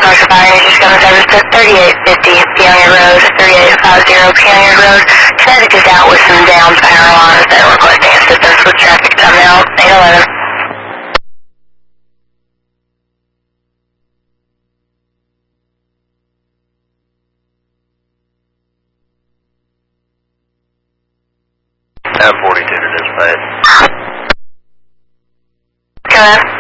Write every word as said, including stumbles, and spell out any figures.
commercial fire engine coming service to thirty-eight fifty Peonia Road, thirty-eight fifty Peonia Road. Connecticut's out with some down power lines that are requesting assistance with traffic coming out, eight eleven. ten forty-two to dispatch. Go ahead.